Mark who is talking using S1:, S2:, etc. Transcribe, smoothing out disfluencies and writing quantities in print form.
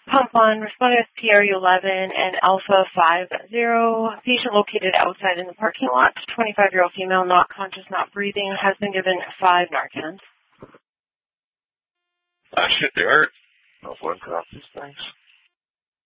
S1: Pump 1, responding with PRU11 and Alpha 50. Patient located outside in the parking lot. 25-year-old female, not conscious, not breathing, has been given 5 Narcans.
S2: Should do it. No one copies, thanks.